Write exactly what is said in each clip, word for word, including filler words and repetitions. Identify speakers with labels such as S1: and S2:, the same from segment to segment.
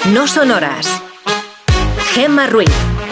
S1: No Sonoras. Gemma Ruiz.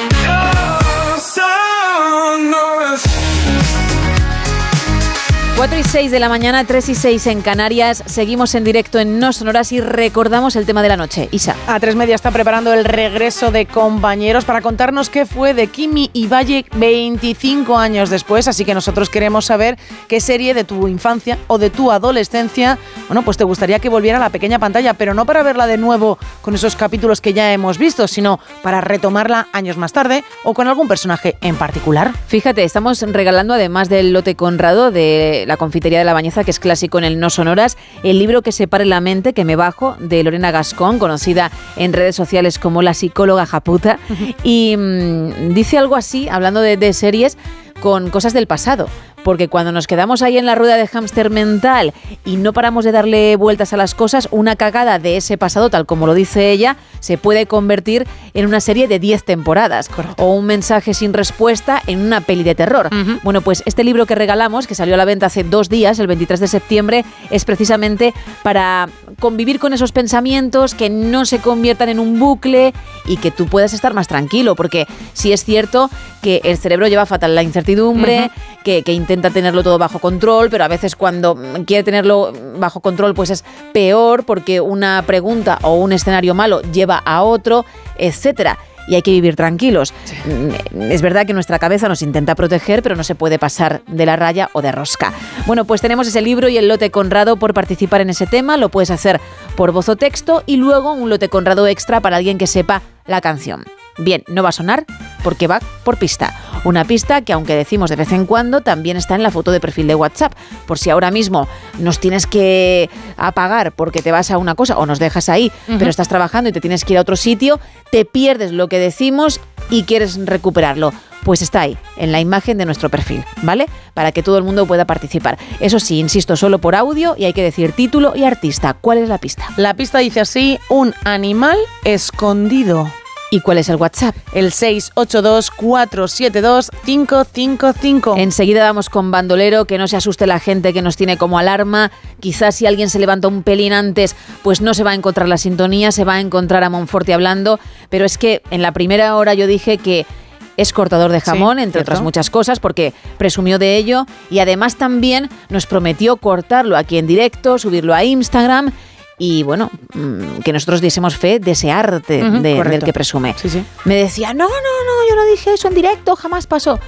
S2: cuatro y seis de la mañana, tres y seis en Canarias. Seguimos en directo en No Sonoras y recordamos el tema de la noche. Isa.
S3: A tres Media está preparando el regreso de Compañeros para contarnos qué fue de Kimi y Valle veinticinco años después. Así que nosotros queremos saber qué serie de tu infancia o de tu adolescencia, bueno, pues te gustaría que volviera a la pequeña pantalla, pero no para verla de nuevo con esos capítulos que ya hemos visto, sino para retomarla años más tarde o con algún personaje en particular.
S2: Fíjate, estamos regalando, además del lote Conrado de La confitería de la Bañeza, que es clásico en el No Sonoras, el libro Que separe la mente, que me bajo, de Lorena Gascón, conocida en redes sociales como la psicóloga japuta, y mmm, dice algo así, hablando de, de series con cosas del pasado, porque cuando nos quedamos ahí en la rueda de hámster mental y no paramos de darle vueltas a las cosas, una cagada de ese pasado, tal como lo dice ella, se puede convertir en una serie de diez temporadas. Correcto. O un mensaje sin respuesta en una peli de terror. Uh-huh. Bueno, pues este libro que regalamos, que salió a la venta hace dos días, el veintitrés de septiembre, es precisamente para convivir con esos pensamientos, que no se conviertan en un bucle y que tú puedas estar más tranquilo, porque sí es cierto que el cerebro lleva fatal la incertidumbre, uh-huh. que, que intenta tenerlo todo bajo control, pero a veces cuando quiere tenerlo bajo control pues es peor, porque una pregunta o un escenario malo lleva a otro, etcétera. Y hay que vivir tranquilos. Sí. Es verdad que nuestra cabeza nos intenta proteger, pero no se puede pasar de la raya o de rosca. Bueno, pues tenemos ese libro y el lote Conrado por participar en ese tema. Lo puedes hacer por voz o texto y luego un lote Conrado extra para alguien que sepa la canción. Bien, no va a sonar porque va por pista. Una pista que, aunque decimos de vez en cuando, también está en la foto de perfil de WhatsApp. Por si ahora mismo nos tienes que apagar porque te vas a una cosa o nos dejas ahí, uh-huh. pero estás trabajando y te tienes que ir a otro sitio, te pierdes lo que decimos y quieres recuperarlo. Pues está ahí, en la imagen de nuestro perfil, ¿vale? Para que todo el mundo pueda participar. Eso sí, insisto, solo por audio y hay que decir título y artista. ¿Cuál es la pista?
S3: La pista dice así: un animal escondido.
S2: ¿Y cuál es el WhatsApp?
S3: El seis ocho dos, cuatro siete dos, cinco cinco cinco.
S2: Enseguida vamos con Bandolero, que no se asuste la gente que nos tiene como alarma. Quizás si alguien se levanta un pelín antes, pues no se va a encontrar la sintonía, se va a encontrar a Monforte hablando. Pero es que en la primera hora yo dije que es cortador de jamón, sí, entre ¿cierto? Otras muchas cosas, porque presumió de ello. Y además también nos prometió cortarlo aquí en directo, subirlo a Instagram. Y bueno, que nosotros diésemos fe de ese arte uh-huh, de, del que presume.
S3: Sí, sí.
S2: Me decía, no, no, no, yo no dije eso en directo, jamás pasó.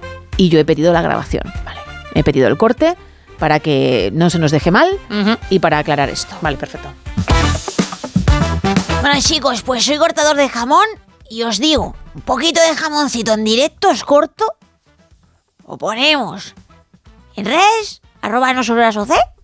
S2: Y yo he pedido la grabación. Vale. He pedido el corte para que no se nos deje mal uh-huh. y para aclarar esto.
S3: Vale, perfecto.
S4: Bueno, chicos, pues soy cortador de jamón y os digo, un poquito de jamoncito en directo os corto o ponemos en redes, arroba no sonoras oc.